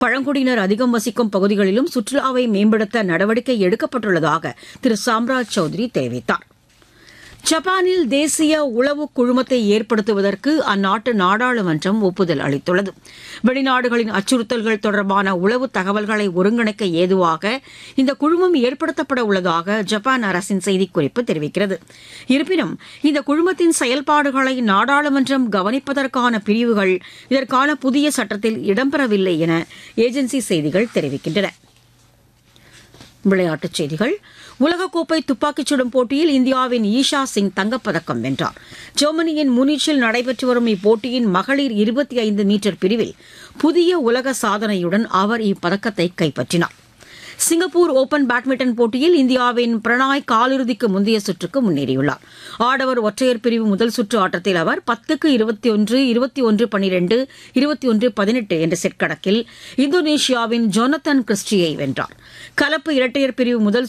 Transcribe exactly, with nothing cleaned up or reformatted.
பழங்குடியினர் அதிகம் வசிக்கும் பகுதிகளிலும் சுற்றுலாவை மேம்படுத்த நடவடிக்கை எடுக்கப்பட்டுள்ளதாக திரு சாம்ராஜ் சௌத்ரி தெரிவித்தார். ஜப்பானில் தேசிய உளவு குழுமத்தை ஏற்படுத்துவதற்கு அந்நாட்டு நாடாளுமன்றம் ஒப்புதல் அளித்துள்ளது. வெளிநாடுகளின் அச்சுறுத்தல்கள் தொடர்பான உளவு தகவல்களை ஒருங்கிணைக்க ஏதுவாக இந்த குழுமம் ஏற்படுத்தப்பட உள்ளதாக ஜப்பான் அரசின் செய்திக்குறிப்பு தெரிவிக்கிறது. இருப்பினும் இந்த குழுமத்தின் செயல்பாடுகளை நாடாளுமன்றம் கவனிப்பதற்கான பிரிவுகள் இதற்கான புதிய சட்டத்தில் இடம்பெறவில்லை என ஏஜென்சி செய்திகள் தெரிவிக்கின்றன. விளையாட்டுச் செய்திகள். உலகக்கோப்பை துப்பாக்கிச் சுடும் போட்டியில் இந்தியாவின் ஈஷா சிங் தங்கப்பதக்கம் வென்றார். ஜெர்மனியின் முனிச்சில் நடைபெற்று வரும் இப்போட்டியின் மகளிர் இருபத்தி ஐந்து மீட்டர் பிரிவில் புதிய உலக சாதனையுடன் அவர் இப்பதக்கத்தை கைப்பற்றினார். சிங்கப்பூர் ஓபன் பேட்மிண்டன் போட்டியில் இந்தியாவின் பிரணாய் காலிறுதிக்கு முந்தைய சுற்றுக்கு முன்னேறியுள்ளார். ஆடவர் ஒற்றையர் பிரிவு முதல் சுற்று ஆட்டத்தில் அவர் பத்துக்கு இருபத்தி ஒன்று இருபத்தி ஒன்று பனிரெண்டு இருபத்தி ஒன்று பதினெட்டு என்ற செட் கணக்கில் இந்தோனேஷியாவின் ஜோனத்தன் கிறிஸ்டியை வென்றார். கலப்பு இரட்டையர் பிரிவு முதல்